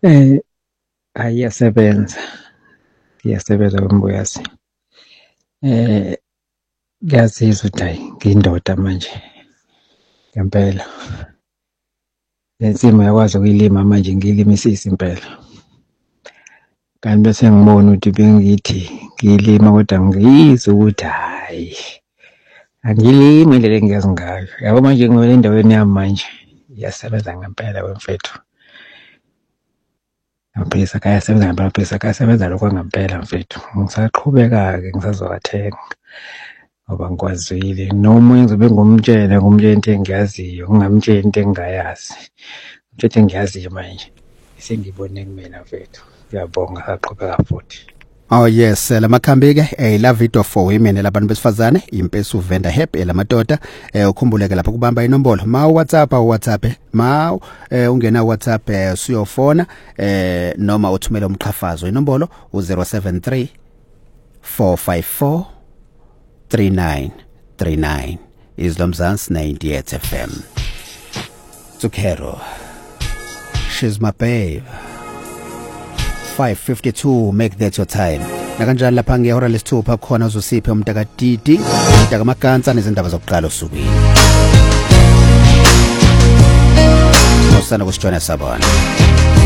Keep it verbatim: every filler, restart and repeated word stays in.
Eh Ayasebenza. Iyasebenza Mbuyasi. Eh Ngiyazizwa ukuthi hayi ngiyindoda manje. Ngempela. Lensimo yakwazi ukuyilima manje ngiyilimisisa impela. Kanti bese ngibona ukuthi bengithi ngiyilima kodwa ngiyizwa ukuthi hayi angilimi indlela engiyazi ngayo. Yabo manje ngivele endaweni yami manje iyasebenza ngempela wemfethu. Amaphilisi akayasebenza ngempela, amaphilisi akayasebenza lokho ngempela mfethu. Ngisaqhubeka-ke ngisazowathenga ngoba ngikwazile. Noma ngizobe ngumtshela ngumtshela into engiyaziyo, ngingamtsheli into engingayazi. Ngitshela into engiyaziyo manje sengibone kumina mfethu. Ngiyabonga, saqhubeka futhi. Oh yes, lamakhambi ke eh la video for women labantu besifazane impesu vendor help elamadoda eh ukhumbule ke lapha kubamba inombolo ma WhatsApp au WhatsApp ma eh, ungena WhatsApp eh, siyofona eh noma uthumela umqhafazo inombolo u zero seven three four five four three nine three nine Islomzansi ninety-eight F M. Tsukero, she's my babe. five fifty-two, make that your time. Nakanjani lapha ngehora lesithupha khona uzosiphe umntaka Didi, umntaka Maganza nezindaba zokuqala osukwini. Usana kusitshona sabona.